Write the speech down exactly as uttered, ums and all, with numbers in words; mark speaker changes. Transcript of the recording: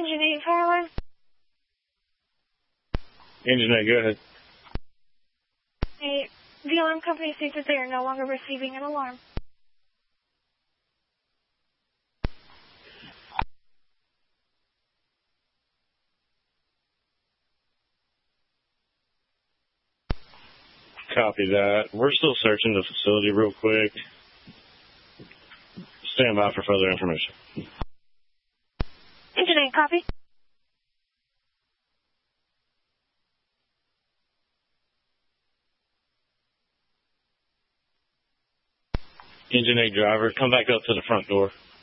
Speaker 1: Engine eight, fire alarm.
Speaker 2: Engine eight, go ahead.
Speaker 1: Hey, the alarm company states that they are no longer receiving an alarm.
Speaker 2: Copy that. We're still searching the facility real quick. Stand by for further information.
Speaker 1: Engine eight, copy.
Speaker 2: Engine eight driver, come back up to the front door.